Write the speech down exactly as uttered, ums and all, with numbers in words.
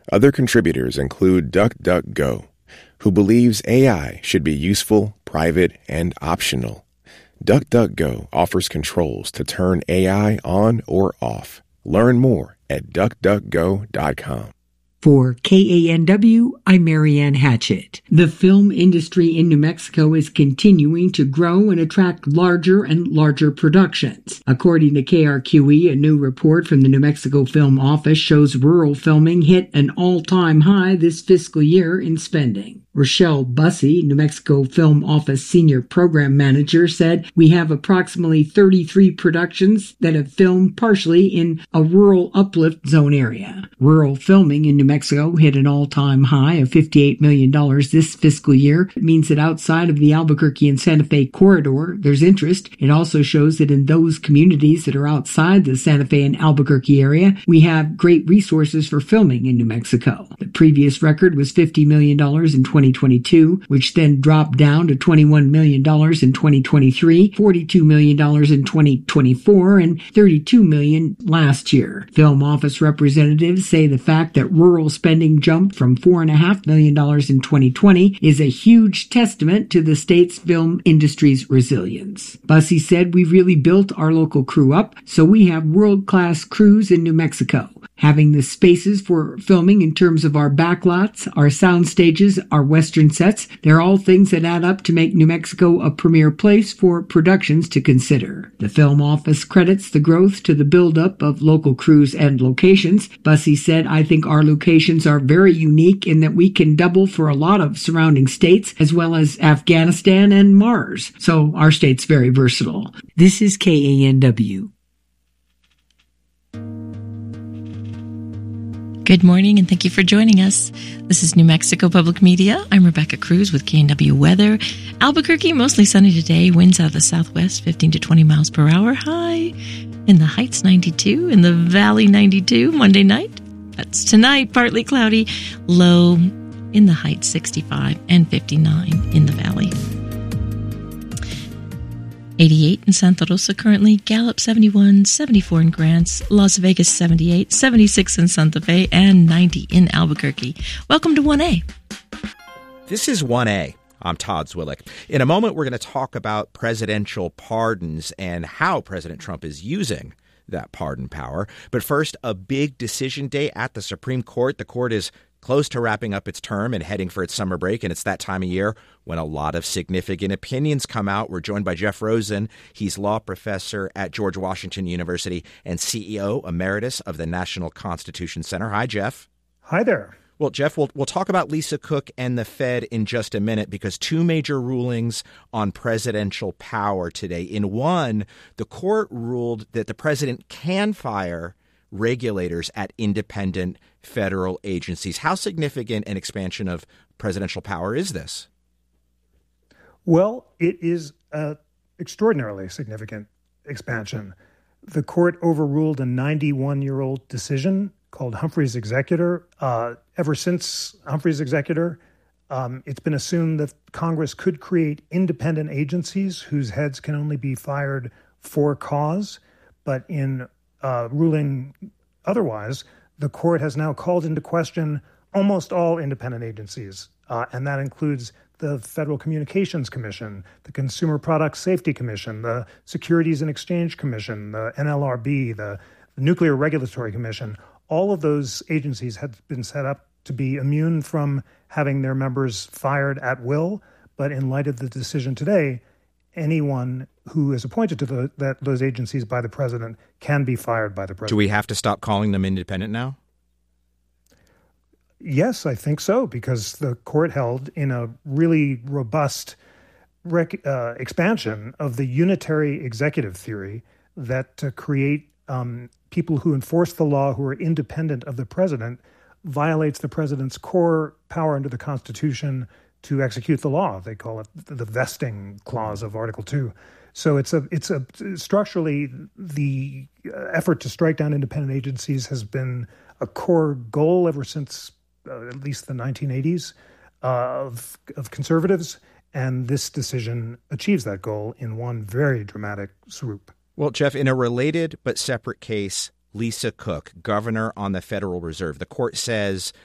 Other contributors include DuckDuckGo, who believes A I should be useful, private, and optional. DuckDuckGo offers controls to turn A I on or off. Learn more at duck duck go dot com. For K A N W, I'm Marianne Hatchett. The film industry in New Mexico is continuing to grow and attract larger and larger productions. According to K R Q E, a new report from the New Mexico Film Office shows rural filming hit an all-time high this fiscal year in spending. Rochelle Bussey, New Mexico Film Office Senior Program Manager, said, "We have approximately thirty-three productions that have filmed partially in a rural uplift zone area." Rural filming in New Mexico hit an all-time high of fifty-eight million dollars this fiscal year. It means that outside of the Albuquerque and Santa Fe corridor, there's interest. It also shows that in those communities that are outside the Santa Fe and Albuquerque area, we have great resources for filming in New Mexico. The previous record was fifty million dollars in twenty twenty-two, which then dropped down to twenty-one million dollars in twenty twenty-three, forty-two million dollars in twenty twenty-four, and thirty-two million dollars last year. Film office representatives say the fact that rural spending jumped from four point five million dollars in twenty twenty is a huge testament to the state's film industry's resilience. Bussey said, "We really built our local crew up, so we have world-class crews in New Mexico. Having the spaces for filming in terms of our backlots, our sound stages, our western sets, they're all things that add up to make New Mexico a premier place for productions to consider." The film office credits the growth to the buildup of local crews and locations. Bussey said, "I think our locations are very unique in that we can double for a lot of surrounding states, as well as Afghanistan and Mars. So our state's very versatile." This is K A N W. Good morning, and thank you for joining us. This is New Mexico Public Media. I'm Rebecca Cruz with K N W Weather. Albuquerque, mostly sunny today. Winds out of the southwest, fifteen to twenty miles per hour. High in the Heights, ninety-two. In the Valley, ninety-two. Monday night, that's tonight, partly cloudy. Low in the Heights, sixty-five, and fifty-nine in the Valley. eighty-eight in Santa Rosa currently, Gallup seventy-one, seventy-four in Grants, Las Vegas seventy-eight, seventy-six in Santa Fe, and ninety in Albuquerque. Welcome to one A. This is one A. I'm Todd Zwillick. In a moment, we're going to talk about presidential pardons and how President Trump is using that pardon power. But first, a big decision day at the Supreme Court. The court is close to wrapping up its term and heading for its summer break, and it's that time of year when a lot of significant opinions come out. We're joined by Jeff Rosen. He's law professor at George Washington University and C E O emeritus of the National Constitution Center. Hi, Jeff. Hi there. Well, Jeff, we'll, we'll talk about Lisa Cook and the Fed in just a minute, because two major rulings on presidential power today. In one, the court ruled that the president can fire regulators at independent federal agencies. How significant an expansion of presidential power is this? Well, it is an extraordinarily significant expansion. The court overruled a ninety-one-year-old decision called Humphrey's Executor. Uh, ever since Humphrey's Executor, um, it's been assumed that Congress could create independent agencies whose heads can only be fired for cause. But in uh, ruling otherwise, the court has now called into question almost all independent agencies, uh, and that includes the Federal Communications Commission, the Consumer Product Safety Commission, the Securities and Exchange Commission, the N L R B, the Nuclear Regulatory Commission. All of those agencies had been set up to be immune from having their members fired at will, but in light of the decision today, anyone who is appointed to the, that, those agencies by the president can be fired by the president. Do we have to stop calling them independent now? Yes, I think so, because the court held in a really robust rec- uh, expansion of the unitary executive theory that to create um, people who enforce the law who are independent of the president violates the president's core power under the Constitution to execute the law. They call it the vesting clause of Article two. So it's a it's a structurally the effort to strike down independent agencies has been a core goal ever since uh, at least the nineteen eighties uh, of of conservatives, and this decision achieves that goal in one very dramatic swoop. Well, Jeff, in a related but separate case, Lisa Cook, governor on the Federal Reserve, the court says